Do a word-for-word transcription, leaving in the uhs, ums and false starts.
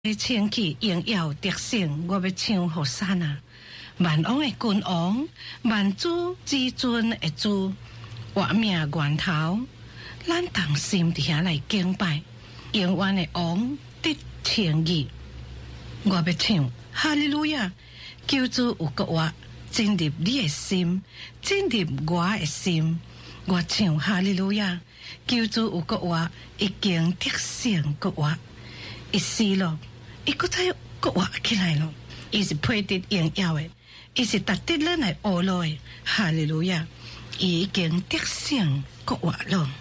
千起荣耀得胜，我要唱和散啊！万王的君王，万主至尊的主，活命源头，咱同心伫遐来敬拜，永远的王得称义。我要唱哈利路亚，救主有国我进入你的心，进入我的心。我唱哈利路亚，救主有国我已经得胜国我，一死了。伊搁再搁活起来咯，伊是配得荣耀的，伊是值得咱来学咯的，哈利路亚，伊已经得胜搁活咯。